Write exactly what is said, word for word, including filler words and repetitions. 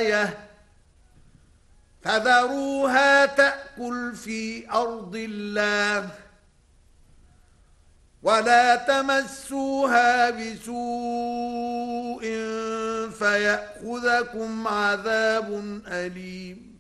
آية فذروها تأكل في أرض الله ولا تمسوها بسوء فيأخذكم عذاب أليم